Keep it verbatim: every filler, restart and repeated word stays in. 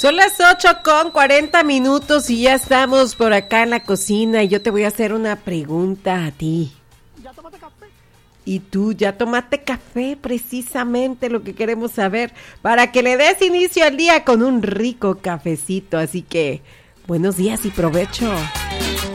Son las ocho con cuarenta minutos y ya estamos por acá en la cocina y yo te voy a hacer una pregunta a ti. ¿Ya tomaste café? Y tú, ¿ya tomaste café? Precisamente lo que queremos saber para que le des inicio al día con un rico cafecito. Así que, buenos días y provecho.